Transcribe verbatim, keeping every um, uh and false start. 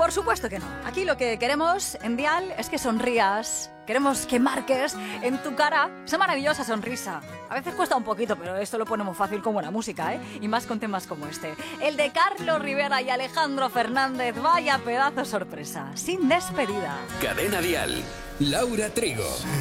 Por supuesto que no. Aquí lo que queremos en Dial es que sonrías. Queremos que marques en tu cara esa maravillosa sonrisa. A veces cuesta un poquito, pero esto lo ponemos fácil con buena música, ¿eh? Y más con temas como este. El de Carlos Rivera y Alejandro Fernández. Vaya pedazo sorpresa. Sin despedida. Cadena Dial. Laura Trigo.